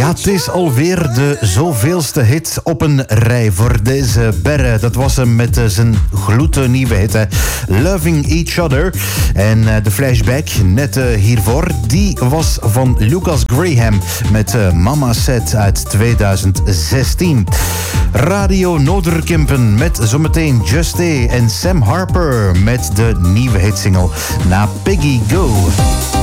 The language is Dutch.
Het is alweer de zoveelste hit op een rij voor deze Berre. Dat was hem met zijn gloednieuwe hit, hè. Loving Each Other. En de flashback net hiervoor, die was van Lucas Graham met Mama Said uit 2016. Radio Noorderkempen met zometeen Just A en Sam Harper met de nieuwe hitsingle Na Peggy Go.